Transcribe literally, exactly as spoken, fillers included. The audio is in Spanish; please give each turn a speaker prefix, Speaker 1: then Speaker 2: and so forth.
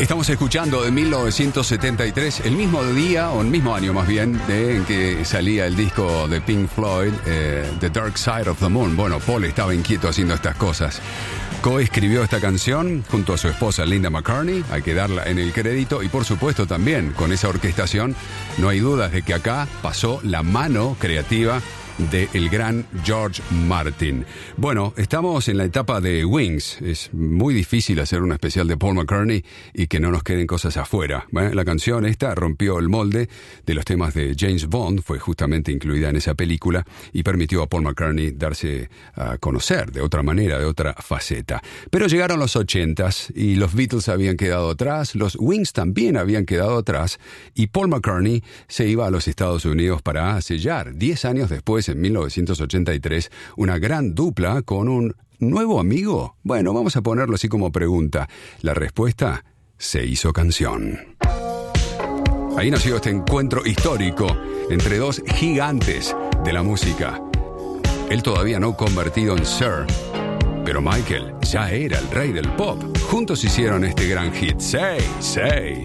Speaker 1: Estamos escuchando de mil novecientos setenta y tres, el mismo día, o el mismo año más bien, de, en que salía el disco de Pink Floyd, eh, The Dark Side of the Moon. Bueno, Paul estaba inquieto haciendo estas cosas. Coescribió esta canción junto a su esposa Linda McCartney, hay que darla en el crédito, y por supuesto también con esa orquestación, no hay dudas de que acá pasó la mano creativa del gran George Martin. Bueno, estamos en la etapa de Wings. Es muy difícil hacer un especial de Paul McCartney y que no nos queden cosas afuera. ¿Eh? La canción esta rompió el molde de los temas de James Bond, fue justamente incluida en esa película y permitió a Paul McCartney darse a conocer de otra manera, de otra faceta. Pero llegaron los ochentas y los Beatles habían quedado atrás, los Wings también habían quedado atrás y Paul McCartney se iba a los Estados Unidos para sellar, diez años después, en mil novecientos ochenta y tres, una gran dupla con un nuevo amigo. Bueno, vamos a ponerlo así como pregunta. La respuesta: se hizo canción. Ahí nació este encuentro histórico entre dos gigantes de la música. Él todavía no convertido en Sir, pero Michael ya era el rey del pop. Juntos hicieron este gran hit, Say, Say.